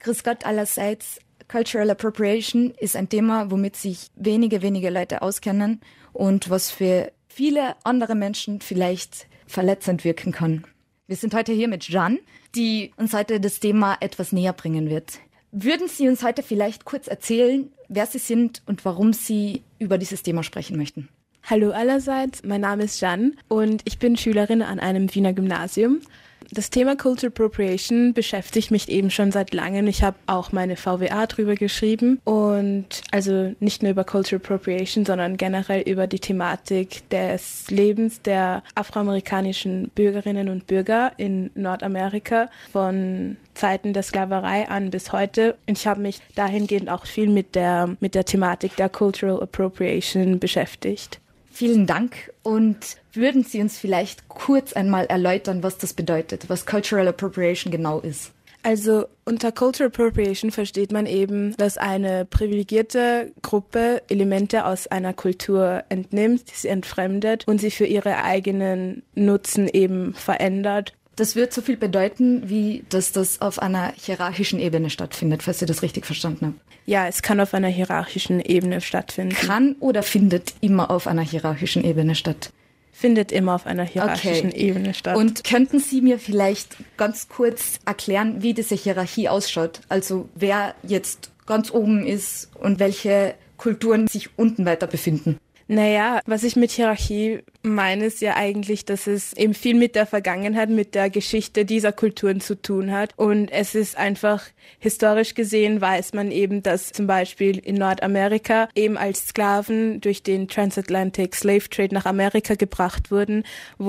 Grüß Gott allerseits. Cultural Appropriation ist ein Thema, womit sich wenige Leute auskennen und was für viele andere Menschen vielleicht verletzend wirken kann. Wir sind heute hier mit Jeanne, die uns heute das Thema etwas näher bringen wird. Würden Sie uns heute vielleicht kurz erzählen, wer Sie sind und warum Sie über dieses Thema sprechen möchten? Hallo allerseits, mein Name ist Jeanne und ich bin Schülerin an einem Wiener Gymnasium. Das Thema Cultural Appropriation beschäftigt mich eben schon seit langem. Ich habe auch meine VWA drüber geschrieben und also nicht nur über Cultural Appropriation, sondern generell über die Thematik des Lebens der afroamerikanischen Bürgerinnen und Bürger in Nordamerika von Zeiten der Sklaverei an bis heute. Und ich habe mich dahingehend auch viel mit der Thematik der Cultural Appropriation beschäftigt. Vielen Dank. Und würden Sie uns vielleicht kurz einmal erläutern, was das bedeutet, was Cultural Appropriation genau ist? Also unter Cultural Appropriation versteht man eben, dass eine privilegierte Gruppe Elemente aus einer Kultur entnimmt, sie entfremdet und sie für ihre eigenen Nutzen eben verändert. Das wird so viel bedeuten, wie dass das auf einer hierarchischen Ebene stattfindet, falls ich das richtig verstanden habe. Ja, es kann auf einer hierarchischen Ebene stattfinden. Kann oder findet immer auf einer hierarchischen Ebene statt? Findet immer auf einer hierarchischen Ebene statt. Und könnten Sie mir vielleicht ganz kurz erklären, wie diese Hierarchie ausschaut? Also wer jetzt ganz oben ist und welche Kulturen sich unten weiter befinden? Naja, was ich mit Hierarchie meine, ist ja eigentlich, dass es eben viel mit der Vergangenheit, mit der Geschichte dieser Kulturen zu tun hat. Und es ist einfach, historisch gesehen weiß man eben, dass zum Beispiel in Nordamerika eben als Sklaven durch den Transatlantic Slave Trade nach Amerika gebracht wurden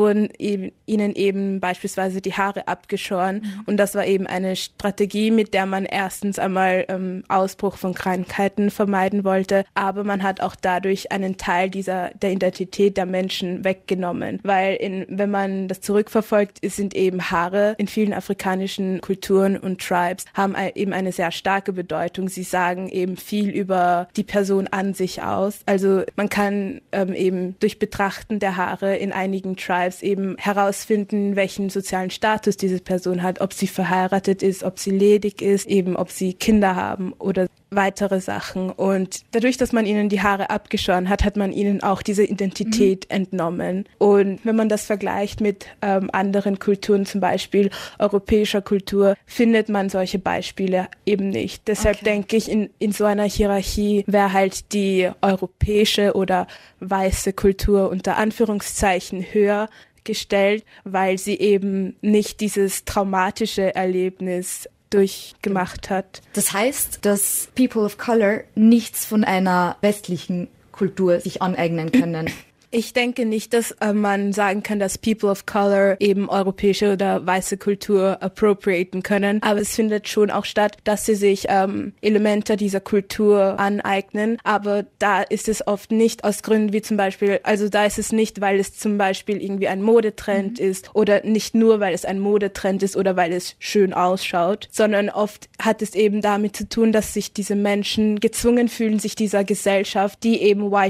ihnen eben beispielsweise die Haare abgeschoren. Und das war eben eine Strategie, mit der man erstens einmal Ausbruch von Krankheiten vermeiden wollte, aber man hat auch dadurch einen Teil der Identität der Menschen weggenommen, weil wenn man das zurückverfolgt, sind eben Haare in vielen afrikanischen Kulturen und Tribes haben eben eine sehr starke Bedeutung. Sie sagen eben viel über die Person an sich aus. Also man kann eben durch Betrachten der Haare in einigen Tribes eben herausfinden, welchen sozialen Status diese Person hat, ob sie verheiratet ist, ob sie ledig ist, eben ob sie Kinder haben oder weitere Sachen. Und dadurch, dass man ihnen die Haare abgeschoren hat, hat man ihnen auch diese Identität entnommen. Und wenn man das vergleicht mit anderen Kulturen, zum Beispiel europäischer Kultur, findet man solche Beispiele eben nicht. Deshalb denke ich, in so einer Hierarchie wäre halt die europäische oder weiße Kultur unter Anführungszeichen höher gestellt, weil sie eben nicht dieses traumatische Erlebnis durchgemacht hat. Das heißt, dass People of Color nichts von einer westlichen Kultur sich aneignen können. Ich denke nicht, dass man sagen kann, dass People of Color eben europäische oder weiße Kultur appropriaten können. Aber es findet schon auch statt, dass sie sich Elemente dieser Kultur aneignen. Aber da ist es oft nicht aus Gründen wie zum Beispiel, also da ist es nicht, weil es zum Beispiel irgendwie ein Modetrend ist oder nicht nur, weil es ein Modetrend ist oder weil es schön ausschaut, sondern oft hat es eben damit zu tun, dass sich diese Menschen gezwungen fühlen, sich dieser Gesellschaft, die eben White